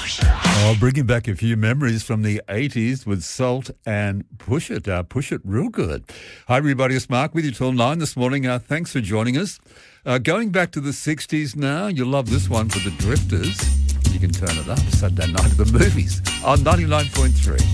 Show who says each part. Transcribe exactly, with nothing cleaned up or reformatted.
Speaker 1: Oh, bringing back a few memories from the eighties with Salt and Push It. Uh, push It real good. Hi, everybody. It's Mark with you till nine this morning. Uh, thanks for joining us. Uh, going back to the sixties now, you'll love this one for the Drifters. You can turn it up Saturday night at the movies on ninety-nine point three.